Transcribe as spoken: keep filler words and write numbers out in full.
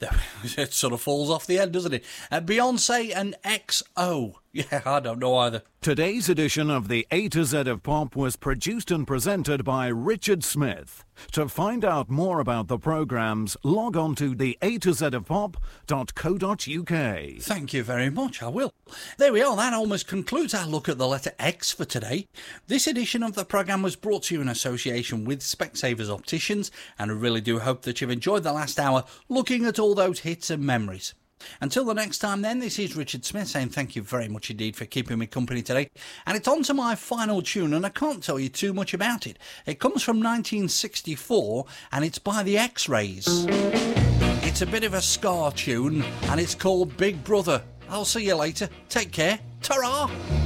It sort of falls off the end, doesn't it? Uh, Beyonce and X O. Yeah, I don't know either. Today's edition of the A to Z of Pop was produced and presented by Richard Smith. To find out more about the programmes, log on to the A to Z of pop dot co dot uk. Thank you very much, I will. There we are, that almost concludes our look at the letter X for today. This edition of the programme was brought to you in association with Specsavers Opticians, and I really do hope that you've enjoyed the last hour looking at all those hits and memories. Until the next time then, this is Richard Smith saying thank you very much indeed for keeping me company today. And it's on to my final tune, and I can't tell you too much about it. It comes from nineteen sixty-four, and it's by the X-Rays. It's a bit of a ska tune, and it's called Big Brother. I'll see you later. Take care. Ta-ra!